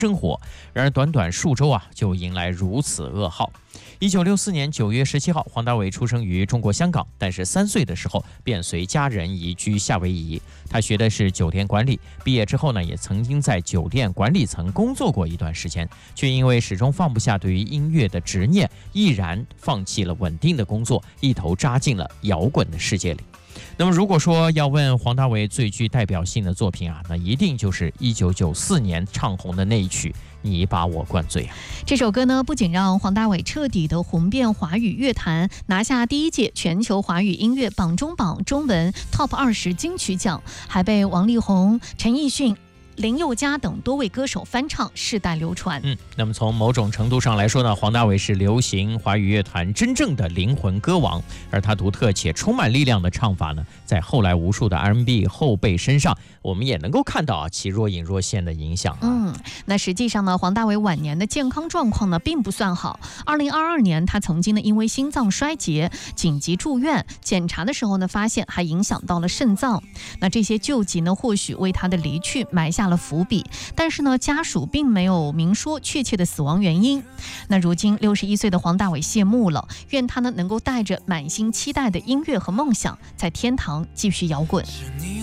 生活。然而短短数周就迎来如此噩耗。1964年9月17号，黄大炜出生于中国香港，但是3岁的时候便随家人移居夏威夷。他学的是酒店管理，毕业之后呢，也曾经在酒店管理层工作过一段时间，却因为始终放不下对于音乐的执念，毅然放弃了稳定的工作，一头扎进了摇滚的世界里。那么如果说要问黄大炜最具代表性的作品那一定就是1994年唱红的那一曲《你把我灌醉》。 这首歌呢，不仅让黄大炜彻底的红遍华语乐坛，拿下第1届全球华语音乐榜中榜中文 Top 20金曲奖，还被王力宏、陈奕迅、林宥嘉等多位歌手翻唱，世代流传。 那么从某种程度上来说呢，黄大炜是流行华语乐坛真正的灵魂歌王，而他独特且充满力量的唱法呢，在后来无数的 R&B 后辈身上，我们也能够看到其若隐若现的影响。 那实际上呢，黄大炜晚年的健康状况呢并不算好。2022年，他曾经呢因为心脏衰竭紧急住院，检查的时候呢发现还影响到了肾脏。那这些救急呢，或许为他的离去埋下了伏笔，但是呢，家属并没有明说确切的死亡原因。那如今61岁的黄大炜谢幕了，愿他呢能够带着满心期待的音乐和梦想，在天堂继续摇滚。 是你